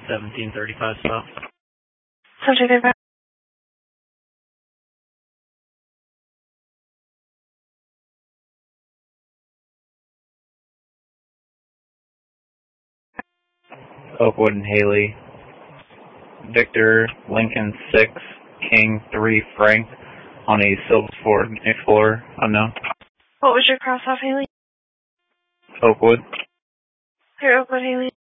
1735 stop. 1735. Oakwood and Haley. Victor, Lincoln 6, King 3, Frank on a Silver Ford Explorer, unknown. What was your cross off, Haley? Oakwood. Your Oakwood, Haley.